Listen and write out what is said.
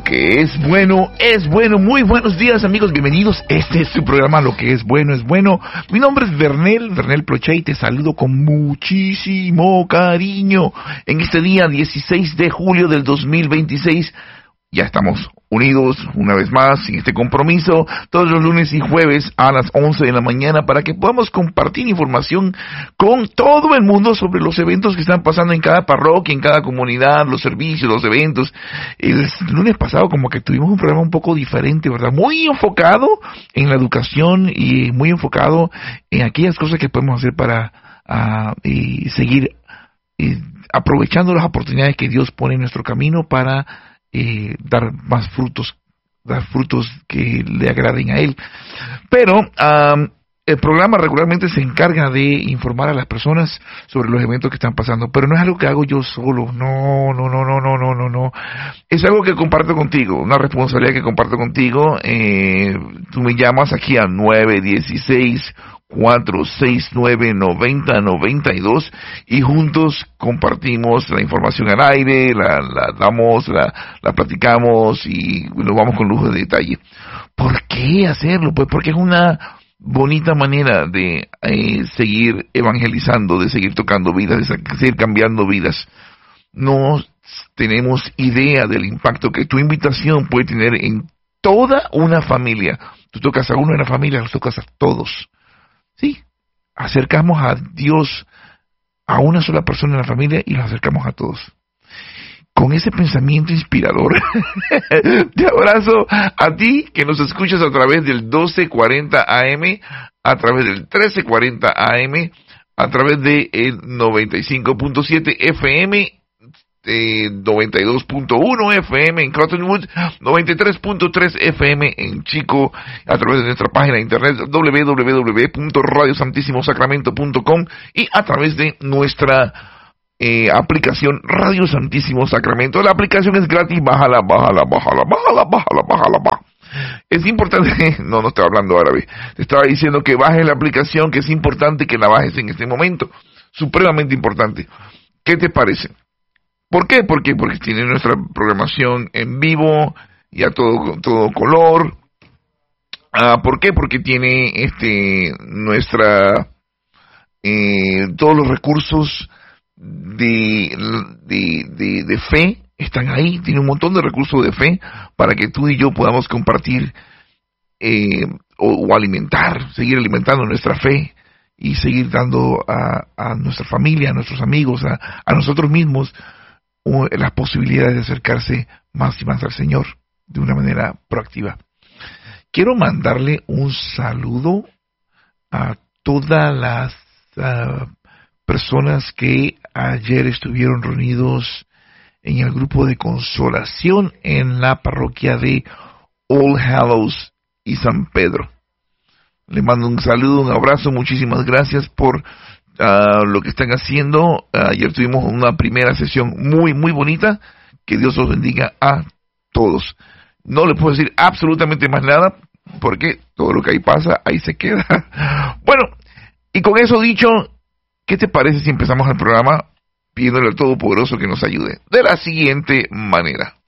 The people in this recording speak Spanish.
que es bueno, es bueno. Muy buenos días, amigos, bienvenidos. Este es su programa, Lo que es bueno, es bueno. Mi nombre es Vernel Ploché y te saludo con muchísimo cariño en este día 16 de julio del 2026. Ya estamos unidos una vez más en este compromiso todos los lunes y jueves a las 11 de la mañana para que podamos compartir información con todo el mundo sobre los eventos que están pasando en cada parroquia, en cada comunidad, los servicios, los eventos. El lunes pasado como que tuvimos un programa un poco diferente, ¿verdad? Muy enfocado en la educación y muy enfocado en aquellas cosas que podemos hacer para seguir aprovechando las oportunidades que Dios pone en nuestro camino para dar frutos que le agraden a Él. Pero el programa regularmente se encarga de informar a las personas sobre los eventos que están pasando, pero no es algo que hago yo solo, no. Es algo que comparto contigo, una responsabilidad que comparto contigo. Tú me llamas aquí a 916-469-9092 y juntos compartimos la información al aire, la damos, la platicamos y nos vamos con lujo de detalle. ¿Por qué hacerlo? Pues porque es una bonita manera de seguir evangelizando, de seguir tocando vidas, de seguir cambiando vidas. No tenemos idea del impacto que tu invitación puede tener en toda una familia. Tú tocas a uno en la familia, los tocas a todos. Sí, acercamos a Dios a una sola persona en la familia y los acercamos a todos. Con ese pensamiento inspirador, te abrazo a ti que nos escuchas a través del 1240 AM, a través del 1340 AM, a través del 95.7 FM, 92.1 FM en Cottonwood, 93.3 FM en Chico, a través de nuestra página de internet www.radiosantissimosacramento.com y a través de nuestra aplicación Radio Santísimo Sacramento. La aplicación es gratis, bájala. Es importante, no estoy hablando árabe, te estaba diciendo que bajes la aplicación, que es importante que la bajes en este momento, supremamente importante. ¿Qué te parece? ¿Por qué? Porque tiene nuestra programación en vivo y a todo color. ¿Por qué? Porque tiene todos los recursos de fe están ahí. Tiene un montón de recursos de fe para que tú y yo podamos compartir o alimentar, seguir alimentando nuestra fe y seguir dando a nuestra familia, a nuestros amigos, a nosotros mismos las posibilidades de acercarse más y más al Señor de una manera proactiva. Quiero mandarle un saludo a todas las personas que ayer estuvieron reunidos en el grupo de consolación en la parroquia de All Hallows y San Pedro. Le mando un saludo, un abrazo, muchísimas gracias por lo que están haciendo. Ayer tuvimos una primera sesión muy bonita. Que Dios los bendiga a todos. No les puedo decir absolutamente más nada porque todo lo que ahí pasa, ahí se queda. Bueno, y con eso dicho, ¿qué te parece si empezamos el programa pidiéndole al Todopoderoso que nos ayude de la siguiente manera?